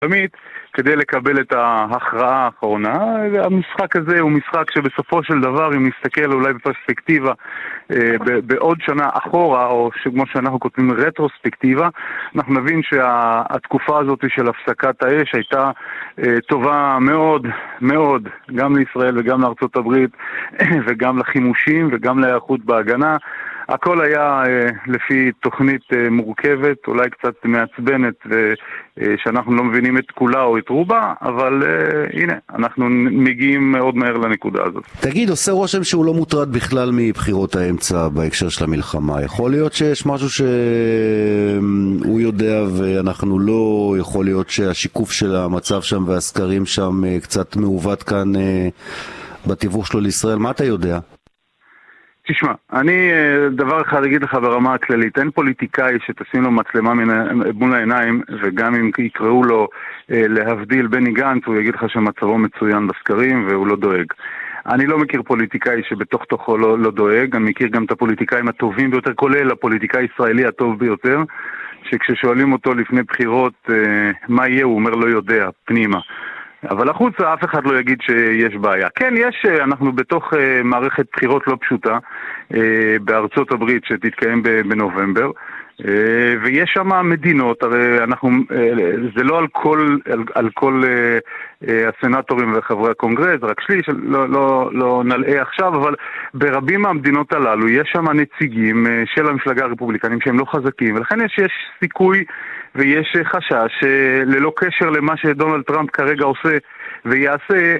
תמיד כדי לקבל את ההכרעה האחרונה. המשחק הזה הוא משחק שבסופו של דבר, אם נסתכל אולי בפרספקטיבה בעוד שנה אחורה, או כמו שאנחנו כותבים רטרוספקטיבה, אנחנו נבין שהתקופה הזאת של הפסקת האש הייתה טובה מאוד מאוד, גם לישראל וגם לארצות הברית, וגם לחימושים וגם להיערכות בהגנה. הכל היה לפי תוכנית מורכבת, אולי קצת מעצבנת, שאנחנו לא מבינים את כולה או את רובה, אבל הנה, אנחנו מגיעים מאוד מהר לנקודה הזאת. תגיד, עושה רושם שהוא לא מוטרד בכלל מבחירות האמצע בהקשר של המלחמה. יכול להיות שיש משהו שהוא יודע ואנחנו לא, יכול להיות שהשיקוף של המצב שם והסקרים שם קצת מעוות כאן בתיווך שלו לישראל. מה אתה יודע? תשמע, אני דבר אחד אגיד לך ברמה הכללית, אין פוליטיקאי שתשים לו מצלמה מול העיניים, וגם אם יקראו לו להבדיל בני גנץ, הוא יגיד לך שמצבו מצוין בסקרים והוא לא דואג. אני לא מכיר פוליטיקאי שבתוך תוכו לא דואג, אני מכיר גם את הפוליטיקאים הטובים ביותר, כולל הפוליטיקאי הישראלי הטוב ביותר, שכששואלים אותו לפני בחירות מה יהיה, הוא אומר לא יודע, פנימה. אבל החוצה אף אחד לא יגיד שיש בעיה. כן, אנחנו בתוך מערכת בחירות לא פשוטה בארצות הברית שתתקיים בנובמבר, ויש שם מדינות, הרי זה לא על כל הסנטורים וחברי הקונגרס, רק שליש, לא נלאה עכשיו, אבל ברבים מהמדינות הללו יש שם נציגים של המפלגה הרפובליקנים שהם לא חזקים, ולכן יש סיכוי ויש חשש ללא קשר למה שדונלד טראמפ כרגע עושה ויעשה,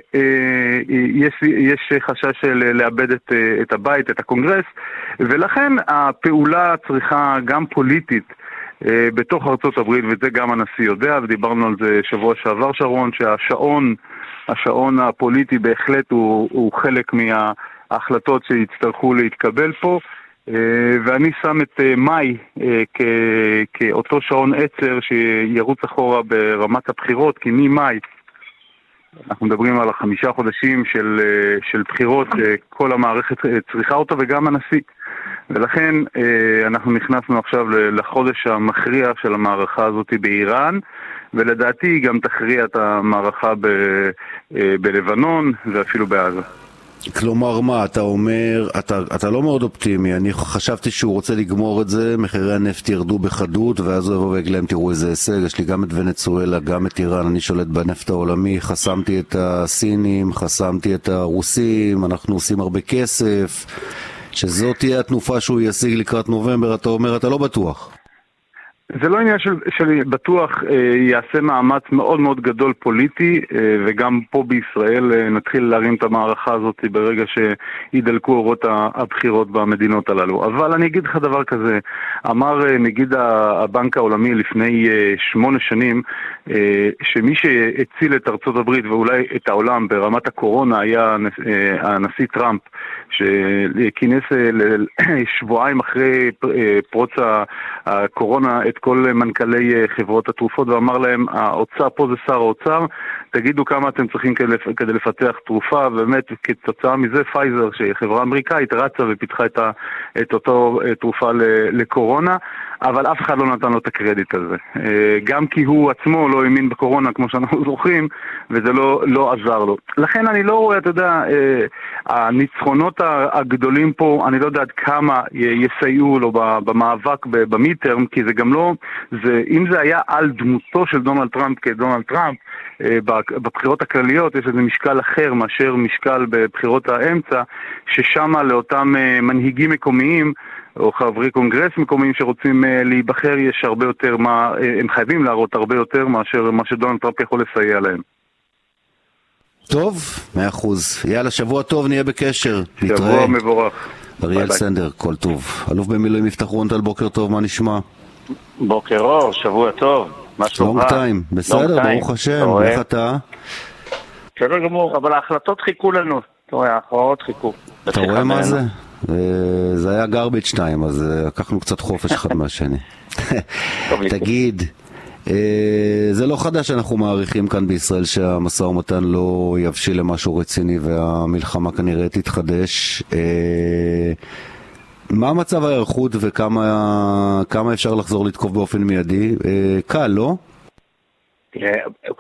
יש חשש לאבד את הבית, את הקונגרס, ולכן הפעולה צריכה גם פוליטית בתוך ארצות הברית, וזה גם הנשיא יודע, ודיברנו על זה שבוע שעבר שרון, שהשעון הפוליטי בהחלט הוא חלק מההחלטות שיצטרכו להתקבל פה, ואני שם את מאי כאותו שעון עצר שירוץ אחורה ברמת הבחירות, כי ממאי אנחנו מדברים על 5 חודשים של בחירות, כל המערכת צריכה אותו וגם הנשיא. ולכן אנחנו נכנסנו עכשיו לחודש המכריע של המערכה הזאת באיראן, ולדעתי גם תכריע את המערכה בלבנון ואפילו בעזה. כלומר מה, אתה אומר, אתה לא מאוד אופטימי, אני חשבתי שהוא רוצה לגמור את זה, מחירי הנפט ירדו בחדות, ואז הוא יבוא ויגיד להם, תראו איזה הישג, יש לי גם את ונצואלה, גם את איראן, אני שולט בנפט העולמי, חסמתי את הסינים, חסמתי את הרוסים, אנחנו עושים הרבה כסף, שזאת תהיה התנופה שהוא ישיג לקראת נובמבר, אתה אומר, אתה לא בטוח. זה לא עניין של בטוח, יעשה מאמץ מאוד מאוד גדול פוליטי, וגם פה בישראל נתחיל להרים את המערכה הזאת ברגע שידלקו אורות הבחירות במדינות הללו. אבל אני אגיד לך דבר כזה, אמר נגיד הבנק העולמי לפני 8 שנים, שמי שהציל את ארצות הברית ואולי את העולם ברמת הקורונה היה הנשיא טראמפ, שכינס שבועיים אחרי פרוץ הקורונה את כל מנכ"לי חברות התרופות ואמר להם, האוצר פה זה שר האוצר, תגידו כמה אתם צריכים כדי לפתח תרופה, ובאמת כתוצאה מזה פייזר, שהיא חברה אמריקאית, רצה ופיתחה את אותו תרופה לקורונה, אבל אף אחד לא נתן לו את הקרדיט הזה. גם כי הוא עצמו לא האמין בקורונה כמו שאנחנו זוכרים, וזה לא עזר לו. לכן אני לא רואה, אתה יודע, הניצחונות הגדולים פה, אני לא יודע עד כמה יסייעו לו במאבק במיטרם, כי זה גם לא, אם זה היה על דמותו של דונלד טראמפ כדונלד טראמפ, בבחירות הכלליות יש איזה משקל אחר מאשר משקל בבחירות האמצע, ששם לאותם מנהיגים מקומיים או חברי קונגרס מקומיים שרוצים להיבחר, יש הרבה יותר הם חייבים להראות הרבה יותר מאשר מה שדונלד טראמפ יכול לסייע להם. טוב, 100%. יאללה, שבוע טוב, נהיה בקשר. שבוע מבורך. אריאל סנדר, כל טוב. אלוף במילואים יפתח רונטל, בוקר טוב, מה נשמע? בוקר אור, שבוע טוב. לונג טיים, בסדר, ברוך השם, איך אתה? בסדר גמור, אבל ההחלטות חיכו לנו. אתה רואה, ההכרעות חיכו. אתה רואה מה זה? זה היה גרביץ' 2, אז לקחנו קצת חופש אחד מהשני. תגיד, זה לא חדש שאנחנו מעריכים כאן בישראל שהמשא ומתן לא יבשיל למשהו רציני והמלחמה כנראה תתחדש. מה מצב ההיערכות וכמה אפשר לחזור לתקוף באופן מיידי? קל, לא? תראה,